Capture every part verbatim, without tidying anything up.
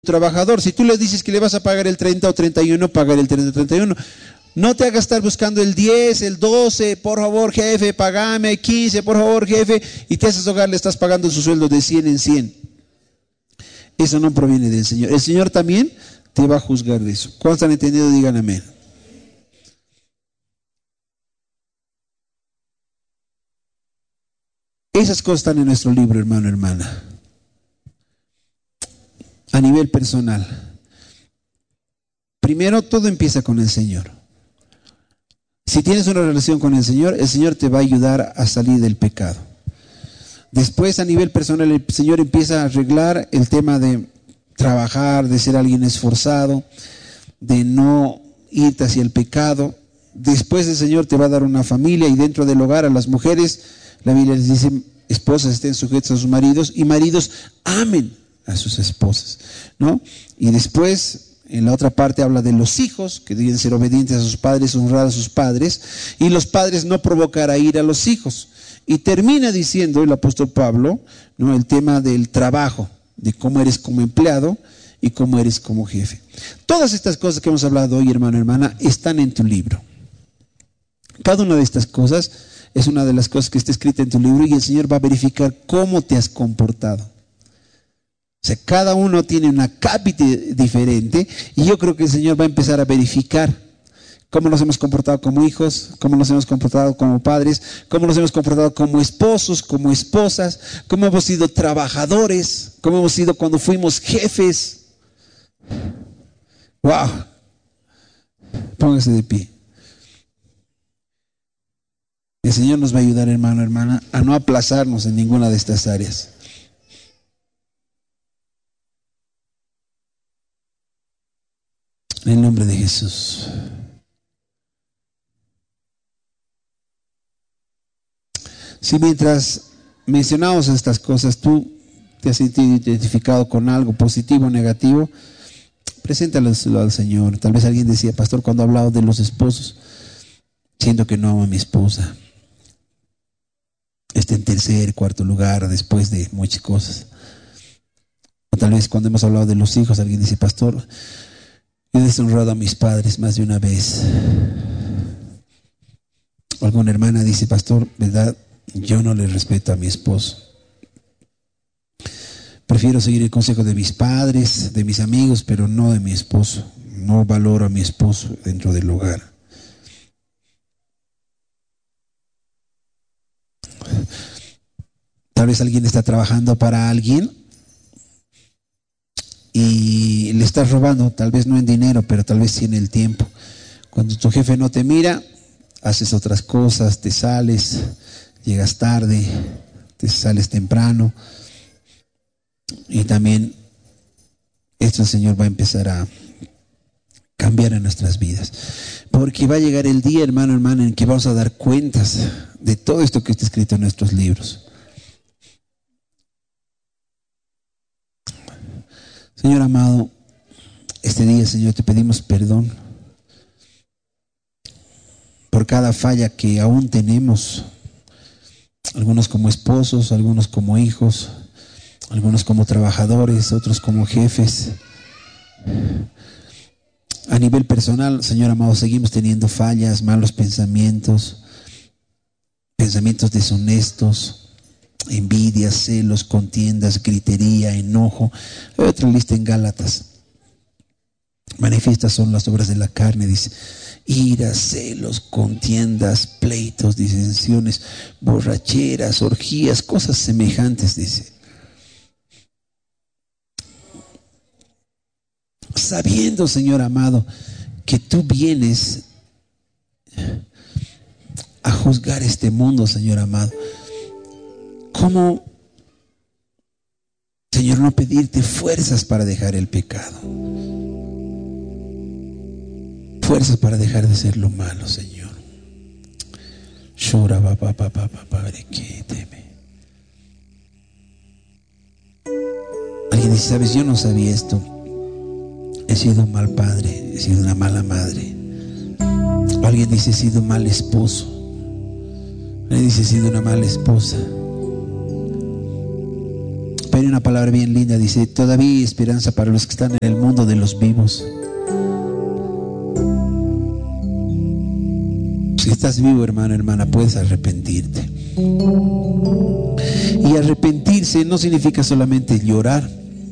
trabajador. Si tú le dices que le vas a pagar el treinta o treinta y uno, pagar el treinta o treinta y uno. No te hagas estar buscando el diez, el doce, por favor jefe, pagame, quince, por favor jefe, y te haces hogar, le estás pagando su sueldo de cien en cien. Eso no proviene del Señor. El Señor también te va a juzgar de eso. ¿Cuántos han entendido? Digan amén. Esas cosas están en nuestro libro, hermano, hermana. A nivel personal. Primero, todo empieza con el Señor. Si tienes una relación con el Señor, el Señor te va a ayudar a salir del pecado. Después, a nivel personal, el Señor empieza a arreglar el tema de trabajar, de ser alguien esforzado, de no irte hacia el pecado. Después el Señor te va a dar una familia, y dentro del hogar a las mujeres, la Biblia les dice, esposas estén sujetas a sus maridos, y maridos amen a sus esposas, ¿no? Y después, en la otra parte habla de los hijos, que deben ser obedientes a sus padres, honrar a sus padres, y los padres no provocar a ira a los hijos. Y termina diciendo el apóstol Pablo, ¿no?, el tema del trabajo, de cómo eres como empleado y cómo eres como jefe. Todas estas cosas que hemos hablado hoy, hermano, hermana, están en tu libro. Cada una de estas cosas es una de las cosas que está escrita en tu libro, y el Señor va a verificar cómo te has comportado. O sea, cada uno tiene una cápita diferente, y yo creo que el Señor va a empezar a verificar cómo nos hemos comportado como hijos, cómo nos hemos comportado como padres, cómo nos hemos comportado como esposos, como esposas, cómo hemos sido trabajadores, cómo hemos sido cuando fuimos jefes. ¡Wow! Póngase de pie. El Señor nos va a ayudar, hermano, hermana, a no aplazarnos en ninguna de estas áreas. En el nombre de Jesús. Si mientras mencionamos estas cosas tú te has sentido identificado con algo positivo o negativo, preséntalo al Señor. Tal vez alguien decía, pastor, cuando hablaba de los esposos, siento que no amo a mi esposa. Está en tercer, cuarto lugar después de muchas cosas. O tal vez cuando hemos hablado de los hijos, alguien dice, pastor, he deshonrado a mis padres más de una vez. O alguna hermana dice, pastor, ¿verdad? Yo no le respeto a mi esposo. Prefiero seguir el consejo de mis padres, de mis amigos, pero no de mi esposo. No valoro a mi esposo dentro del hogar. Tal vez alguien está trabajando para alguien y le estás robando, tal vez no en dinero, pero tal vez sí en el tiempo. Cuando tu jefe no te mira, haces otras cosas, te sales, llegas tarde, te sales temprano. Y también esto el Señor va a empezar a cambiar en nuestras vidas, porque va a llegar el día, hermano, hermana, en que vamos a dar cuentas de todo esto que está escrito en nuestros libros. Señor amado, este día, Señor, te pedimos perdón por cada falla que aún tenemos, algunos como esposos, algunos como hijos, algunos como trabajadores, otros como jefes. A nivel personal, Señor amado, seguimos teniendo fallas, malos pensamientos, pensamientos deshonestos, envidias, celos, contiendas, gritería, enojo. Hay otra lista en Gálatas. Manifiestas son las obras de la carne, dice: ira, celos, contiendas, pleitos, disensiones, borracheras, orgías, cosas semejantes, dice. Sabiendo, Señor amado, que tú vienes a juzgar este mundo, Señor amado, ¿cómo, Señor, no pedirte fuerzas para dejar el pecado? Fuerzas para dejar de ser lo malo, Señor. Llora, papá, papá, papá, teme. Alguien dice, sabes, yo no sabía esto. He sido un mal padre, he sido una mala madre. Alguien dice, he sido un mal esposo. Alguien dice, he sido una mala esposa. Hay una palabra bien linda, dice, todavía hay esperanza para los que están en el mundo de los vivos. Si estás vivo, hermano, hermana, puedes arrepentirte. Y arrepentirse no significa solamente llorar,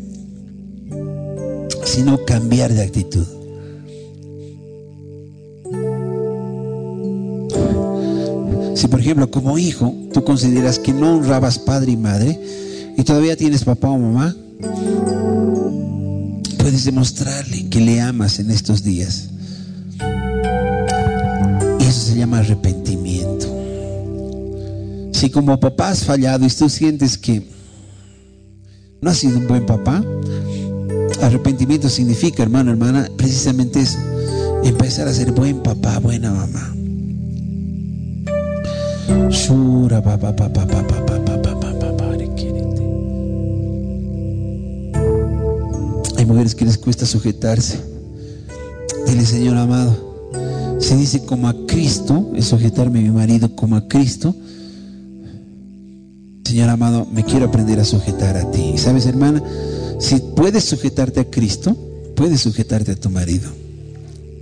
sino cambiar de actitud. Si por ejemplo como hijo tú consideras que no honrabas padre y madre y todavía tienes papá o mamá, puedes demostrarle que le amas en estos días. Y eso se llama arrepentimiento. Si como papá has fallado y tú sientes que no has sido un buen papá, arrepentimiento significa, hermano, hermana, precisamente eso: empezar a ser buen papá, buena mamá. Shura, pa, pa, pa, pa, pa, pa, pa, pa, pa, pa, pa, hay mujeres que les cuesta sujetarse. Dile: Señor amado, se dice como a Cristo, es sujetarme a mi marido como a Cristo. Señor amado, me quiero aprender a sujetar a ti. ¿Sabes, hermana? Si puedes sujetarte a Cristo, puedes sujetarte a tu marido.